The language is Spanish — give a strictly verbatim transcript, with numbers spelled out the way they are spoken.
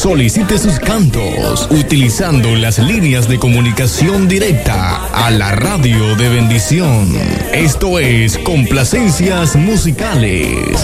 Solicite sus cantos utilizando las líneas de comunicación directa a la radio de bendición. Esto es Complacencias Musicales.